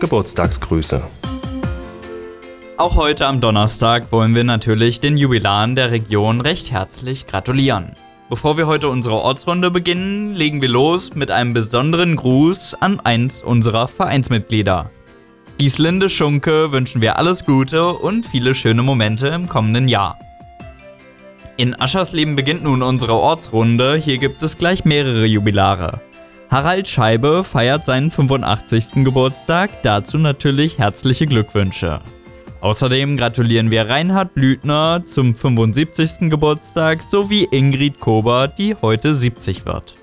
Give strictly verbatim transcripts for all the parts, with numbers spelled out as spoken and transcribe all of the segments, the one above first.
Geburtstagsgrüße. Auch heute am Donnerstag wollen wir natürlich den Jubilaren der Region recht herzlich gratulieren. Bevor wir heute unsere Ortsrunde beginnen, legen wir los mit einem besonderen Gruß an eins unserer Vereinsmitglieder. Gieslinde Schunke wünschen wir alles Gute und viele schöne Momente im kommenden Jahr. In Aschersleben beginnt nun unsere Ortsrunde, hier gibt es gleich mehrere Jubilare. Harald Scheibe feiert seinen fünfundachtzigsten Geburtstag, dazu natürlich herzliche Glückwünsche. Außerdem gratulieren wir Reinhard Blüthner zum fünfundsiebzigsten Geburtstag sowie Ingrid Kober, die heute siebzig wird.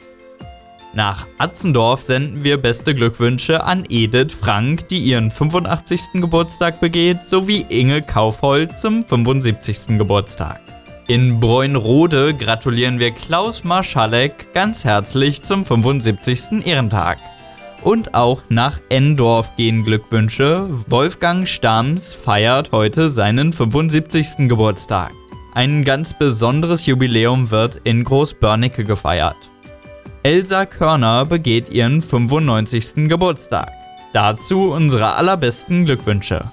Nach Atzendorf senden wir beste Glückwünsche an Edith Frank, die ihren fünfundachtzigsten Geburtstag begeht, sowie Inge Kaufhold zum fünfundsiebzigsten Geburtstag. In Bräunrode gratulieren wir Klaus Marschalek ganz herzlich zum fünfundsiebzigsten Ehrentag. Und auch nach Endorf gehen Glückwünsche. Wolfgang Stams feiert heute seinen fünfundsiebzigsten Geburtstag. Ein ganz besonderes Jubiläum wird in Großbörnecke gefeiert. Elsa Körner begeht ihren fünfundneunzigsten Geburtstag. Dazu unsere allerbesten Glückwünsche.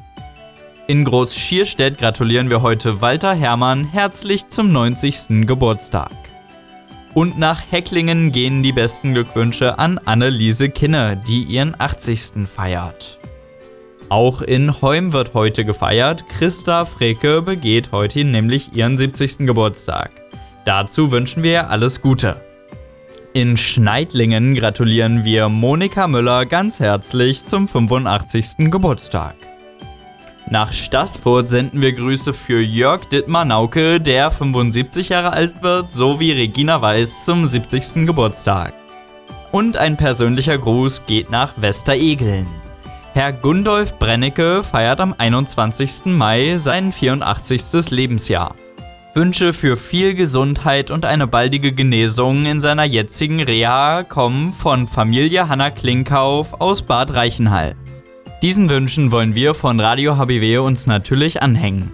In Großschierstedt gratulieren wir heute Walter Herrmann herzlich zum neunzigsten Geburtstag. Und nach Hecklingen gehen die besten Glückwünsche an Anneliese Kinne, die ihren achtzigsten feiert. Auch in Heum wird heute gefeiert. Christa Fricke begeht heute nämlich ihren siebzigsten Geburtstag. Dazu wünschen wir alles Gute. In Schneidlingen gratulieren wir Monika Müller ganz herzlich zum fünfundachtzigsten Geburtstag. Nach Staßfurt senden wir Grüße für Jörg Dittmar Nauke, der fünfundsiebzig Jahre alt wird, sowie Regina Weiß zum siebzigsten Geburtstag. Und ein persönlicher Gruß geht nach Westeregeln. Herr Gundolf Brennecke feiert am einundzwanzigsten Mai sein vierundachtzigstes Lebensjahr. Wünsche für viel Gesundheit und eine baldige Genesung in seiner jetzigen Reha kommen von Familie Hanna Klinkhauf aus Bad Reichenhall. Diesen Wünschen wollen wir von Radio H B W uns natürlich anhängen.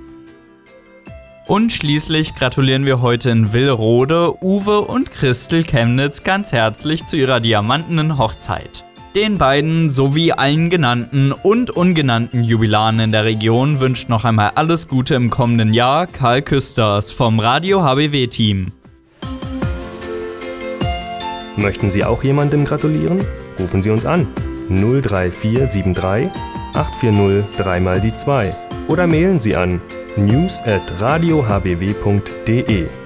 Und schließlich gratulieren wir heute in Willrode Uwe und Christel Chemnitz ganz herzlich zu ihrer diamantenen Hochzeit. Den beiden sowie allen genannten und ungenannten Jubilaren in der Region wünscht noch einmal alles Gute im kommenden Jahr Karl Küsters vom Radio H B W-Team. Möchten Sie auch jemandem gratulieren? Rufen Sie uns an. null drei vier sieben drei acht vier null drei mal die zwei oder mailen Sie an news at radio h b w punkt d e.